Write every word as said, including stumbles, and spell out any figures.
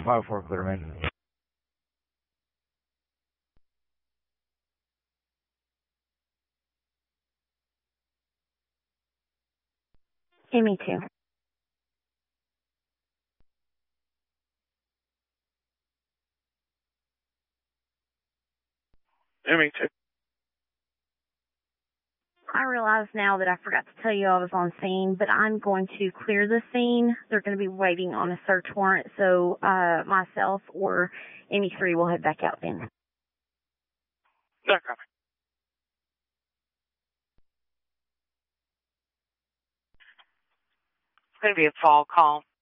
five four, clear man. Hey, me too. Yeah, me too. I realize now that I forgot to tell you I was on scene, but I'm going to clear the scene. They're going to be waiting on a search warrant, so uh, myself or M E three will head back out then. No copy. It's going to be a fall call.